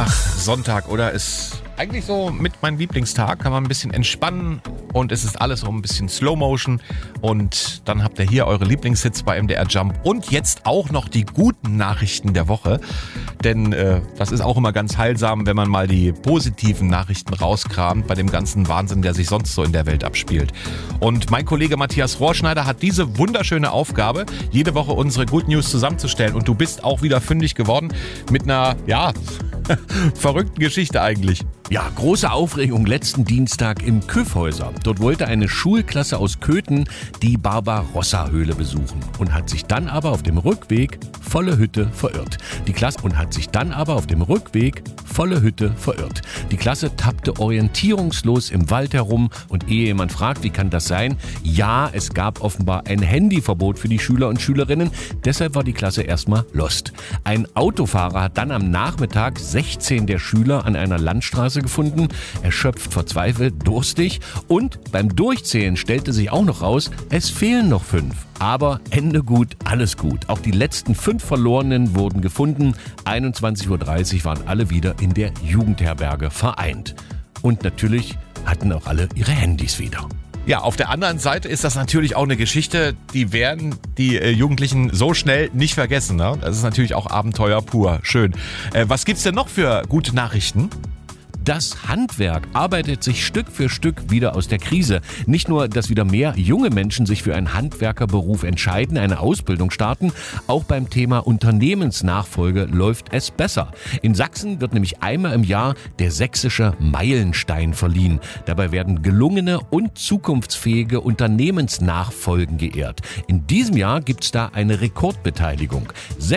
Sonntag, oder? Ist eigentlich so mit meinem Lieblingstag. Kann man ein bisschen entspannen und es ist alles so ein bisschen Slow Motion. Und dann habt ihr hier eure Lieblingshits bei MDR Jump und jetzt auch noch die guten Nachrichten der Woche. Denn das ist auch immer ganz heilsam, wenn man mal die positiven Nachrichten rauskramt bei dem ganzen Wahnsinn, der sich sonst so in der Welt abspielt. Und mein Kollege Matthias Rohrschneider hat diese wunderschöne Aufgabe, jede Woche unsere Good News zusammenzustellen. Und du bist auch wieder fündig geworden mit einer, verrückten Geschichte eigentlich. Ja, große Aufregung letzten Dienstag im Kyffhäuser. Dort wollte eine Schulklasse aus Köthen die Barbarossa-Höhle besuchen und hat sich dann aber auf dem Rückweg volle Hütte verirrt. Die Klasse tappte orientierungslos im Wald herum und ehe jemand fragt, wie kann das sein? Ja, es gab offenbar ein Handyverbot für die Schüler und Schülerinnen. Deshalb war die Klasse erstmal lost. Ein Autofahrer hat dann am Nachmittag 16 der Schüler an einer Landstraße gefunden, erschöpft, verzweifelt, durstig und beim Durchzählen stellte sich auch noch raus, es fehlen noch 5. Aber Ende gut, alles gut. Auch die letzten 5 Verlorenen wurden gefunden. 21:30 Uhr waren alle wieder in der Jugendherberge vereint. Und natürlich hatten auch alle ihre Handys wieder. Ja, auf der anderen Seite ist das natürlich auch eine Geschichte, die werden die Jugendlichen so schnell nicht vergessen. Ne? Das ist natürlich auch Abenteuer pur. Schön. Was gibt's denn noch für gute Nachrichten? Das Handwerk arbeitet sich Stück für Stück wieder aus der Krise. Nicht nur, dass wieder mehr junge Menschen sich für einen Handwerkerberuf entscheiden, eine Ausbildung starten, auch beim Thema Unternehmensnachfolge läuft es besser. In Sachsen wird nämlich einmal im Jahr der sächsische Meilenstein verliehen. Dabei werden gelungene und zukunftsfähige Unternehmensnachfolgen geehrt. In diesem Jahr gibt es da eine Rekordbeteiligung.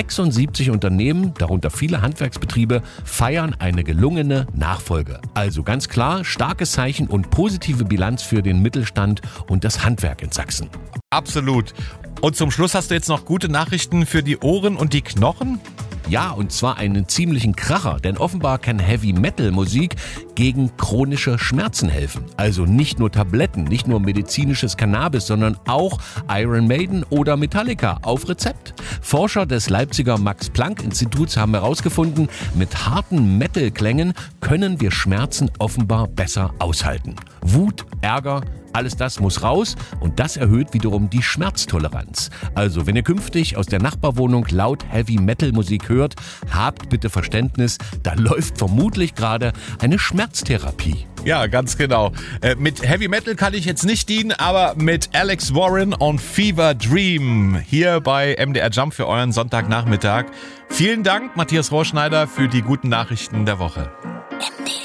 76 Unternehmen, darunter viele Handwerksbetriebe, feiern eine gelungene Nachfolge. Also ganz klar, starkes Zeichen und positive Bilanz für den Mittelstand und das Handwerk in Sachsen. Absolut. Und zum Schluss hast du jetzt noch gute Nachrichten für die Ohren und die Knochen? Ja, und zwar einen ziemlichen Kracher, denn offenbar kann Heavy-Metal-Musik gegen chronische Schmerzen helfen. Also nicht nur Tabletten, nicht nur medizinisches Cannabis, sondern auch Iron Maiden oder Metallica auf Rezept. Forscher des Leipziger Max-Planck-Instituts haben herausgefunden, mit harten Metal-Klängen können wir Schmerzen offenbar besser aushalten. Wut, Ärger, alles das muss raus und das erhöht wiederum die Schmerztoleranz. Also wenn ihr künftig aus der Nachbarwohnung laut Heavy-Metal-Musik hört, habt bitte Verständnis, da läuft vermutlich gerade eine Schmerztherapie. Ja, ganz genau. Mit Heavy Metal kann ich jetzt nicht dienen, aber mit Alex Warren und Fever Dream hier bei MDR Jump für euren Sonntagnachmittag. Vielen Dank, Matthias Rohrschneider, für die guten Nachrichten der Woche.